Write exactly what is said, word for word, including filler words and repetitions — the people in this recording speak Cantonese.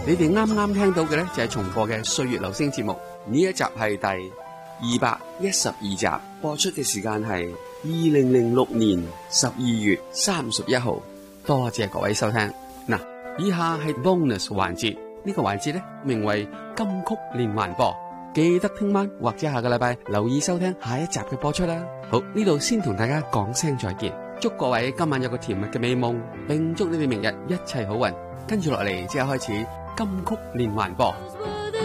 你哋啱啱聽到嘅呢，就係重播嘅《歲月留聲》節目，呢一集係第二百一十二集，播出嘅時間係二零零六年十二月三十一號。多謝各位收聽。嗱，以下係 bonus 環節，呢個環節呢，名為金曲連環播，記得聽晚或者下個禮拜留意收聽下一集嘅播出啦。好，呢度先同大家講聲再見，祝各位今晚有個甜蜜嘅美夢，並祝你哋明日一切好運。跟住落嚟，即刻開始金曲連環播。